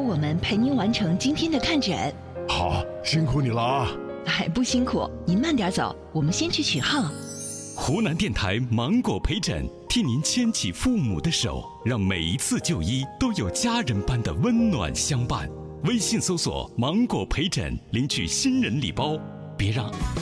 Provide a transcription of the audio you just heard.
我们陪您完成今天的看诊。 好，辛苦你了啊！ 哎，不辛苦，您慢点走，我们先去取号。 湖南电台芒果陪诊，替您牵起父母的手，让每一次就医都有家人般的温暖相伴。微信搜索芒果陪诊，领取新人礼包，别让